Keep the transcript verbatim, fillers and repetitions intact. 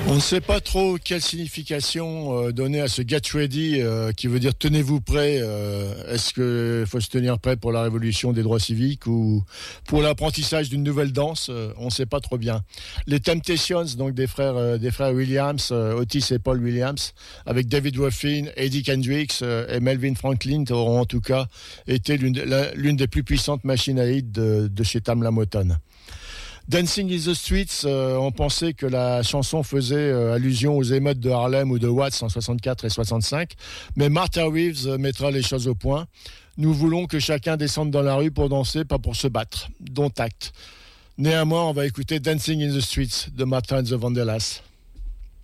On ne sait pas trop quelle signification euh, donner à ce Get Ready euh, qui veut dire tenez-vous prêt. Euh, est-ce qu'il faut se tenir prêt pour la révolution des droits civiques ou pour l'apprentissage d'une nouvelle danse? euh, On ne sait pas trop bien. Les Temptations, donc des frères, euh, des frères Williams, euh, Otis et Paul Williams, avec David Ruffin, Eddie Kendricks euh, et Melvin Franklin, auront en tout cas été l'une, de, la, l'une des plus puissantes machines à hits de, de chez Tamla Motown. Dancing in the Streets, euh, on pensait que la chanson faisait euh, allusion aux émeutes de Harlem ou de Watts en soixante-quatre et soixante-cinq, mais Martha Reeves euh, mettra les choses au point. Nous voulons que chacun descende dans la rue pour danser, pas pour se battre. Dont acte. Néanmoins, on va écouter Dancing in the Streets de Martha and the Vandellas.